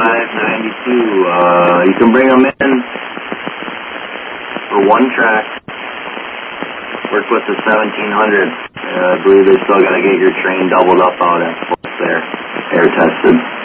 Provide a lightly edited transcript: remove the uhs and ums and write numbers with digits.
You can bring them in for one track. Work with the 1700. I believe they still got to get your train doubled up out at there, air tested.